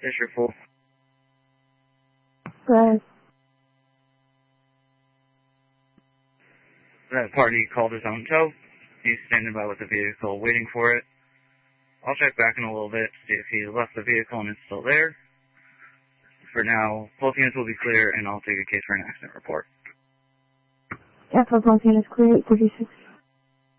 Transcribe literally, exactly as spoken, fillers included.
Fisher full. Go ahead. That party called his own tow. He's standing by with the vehicle waiting for it. I'll check back in a little bit to see if he left the vehicle and it's still there. For now, both units will be clear and I'll take a case for an accident report. F O both units clear, eight thirty-six.